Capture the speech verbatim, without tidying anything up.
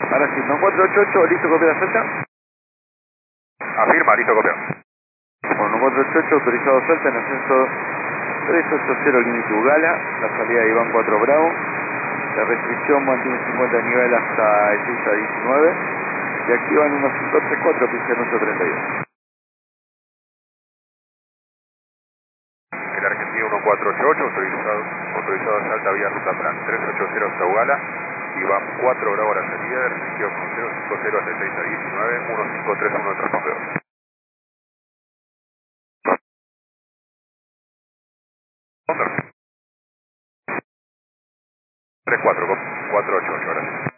Ahora sí, uno cuatro ocho ocho, listo, copia la salta. Afirma, listo, copiado. uno cuatro ocho ocho, autorizado salta en ascenso tres ocho cero, límite Ugala, la salida de Iván cuatro Bravo. La restricción mantiene cincuenta nivel hasta el seis a diecinueve. Y aquí van unos cinco tres cuatro, pista ocho treinta y dos. El argentino uno cuatro ocho ocho, autorizado, autorizado salta vía ruta plan tres ocho cero hasta Ugala. Y van cuatro Bravo a la salida, restricción con cero cinco cero hasta seis a diecinueve, uno cinco tres uno transpondedor. tres cuatro cuatro ocho ocho, gracias.